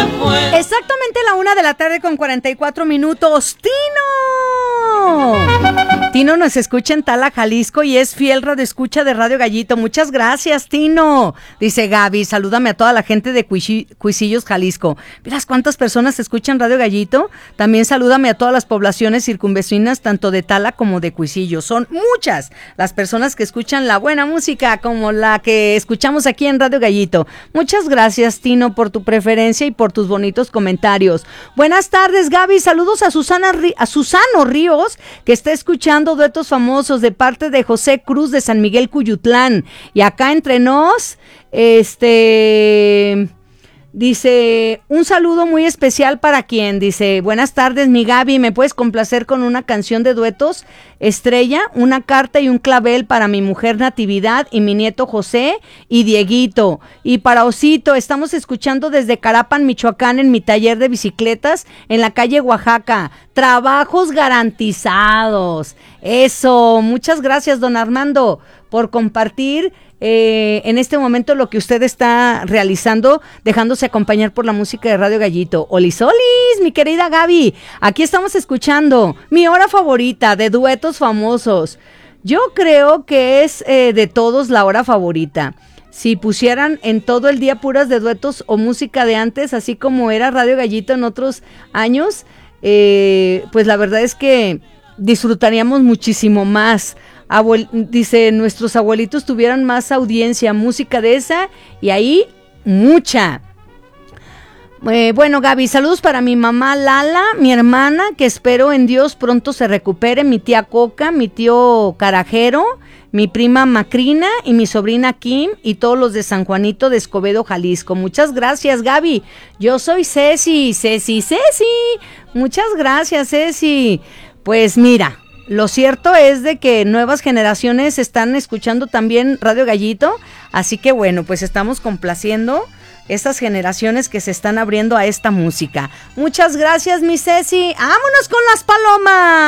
fue. Exactamente la 1:44 p.m. Tino nos escucha en Tala, Jalisco, y es fiel radioescucha de Radio Gallito. Muchas gracias, Tino. Dice Gaby, salúdame a toda la gente de Cuisillos, Jalisco. ¿Miras cuántas personas escuchan Radio Gallito? También salúdame a todas las poblaciones circunvecinas, tanto de Tala como de Cuisillos. Son muchas las personas que escuchan la buena música, como la que escuchamos aquí en Radio Gallito. Muchas gracias, Tino, por tu preferencia y por tus bonitos comentarios. Buenas tardes, Gaby. Saludos a Susano Ríos, que está escuchando Duetos Famosos de parte de José Cruz de San Miguel Cuyutlán. Y acá entre nos, dice, un saludo muy especial para quien, dice, buenas tardes, mi Gaby, ¿me puedes complacer con una canción de duetos? Estrella, una carta y un clavel para mi mujer Natividad y mi nieto José y Dieguito. Y para Osito, estamos escuchando desde Carapan, Michoacán, en mi taller de bicicletas en la calle Oaxaca. Trabajos garantizados. Eso, muchas gracias, don Armando, por compartir en este momento lo que usted está realizando, dejándose acompañar por la música de Radio Gallito. Olis, mi querida Gaby, aquí estamos escuchando mi hora favorita de Duetos Famosos. Yo creo que es de todos la hora favorita. Si pusieran en todo el día puras de duetos o música de antes, así como era Radio Gallito en otros años, pues la verdad es que disfrutaríamos muchísimo más. Dice, nuestros abuelitos tuvieran más audiencia, música de esa, y ahí mucha. Bueno, Gaby, saludos para mi mamá Lala, mi hermana, que espero en Dios pronto se recupere, mi tía Coca, mi tío Carajero, mi prima Macrina y mi sobrina Kim y todos los de San Juanito de Escobedo, Jalisco. Muchas gracias, Gaby. Yo soy Ceci. Muchas gracias, Ceci. Pues mira, lo cierto es de que nuevas generaciones están escuchando también Radio Gallito, así que bueno, pues estamos complaciendo estas generaciones que se están abriendo a esta música. Muchas gracias, mi Ceci. ¡Vámonos con las palomas!